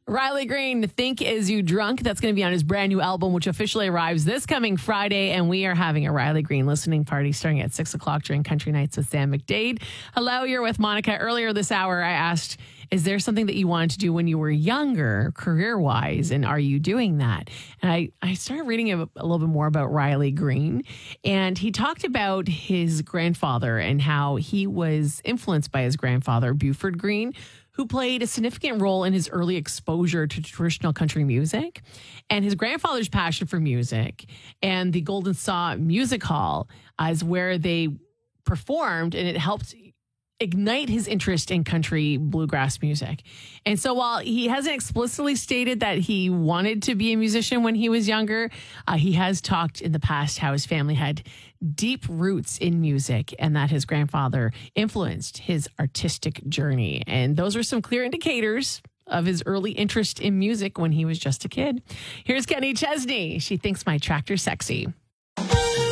Riley Green, Think Is You Drunk? That's going to be on his brand new album, which officially arrives this coming Friday. And we are having a Riley Green listening party starting at 6 o'clock during Country Nights with Sam McDade. Hello, you're with Monica. Earlier this hour, I asked, is there something that you wanted to do when you were younger, career-wise, and are you doing that? And I started reading a little bit more about Riley Green, and he talked about his grandfather and how he was influenced by his grandfather, Buford Green, who played a significant role in his early exposure to traditional country music. And his grandfather's passion for music and the Golden Saw Music Hall is where they performed, and it helped ignite his interest in country bluegrass music. And so while he hasn't explicitly stated that he wanted to be a musician when he was younger, he has talked in the past how his family had deep roots in music and that his grandfather influenced his artistic journey. And those are some clear indicators of his early interest in music when he was just a kid. Here's Kenny Chesney. She thinks my tractor's sexy.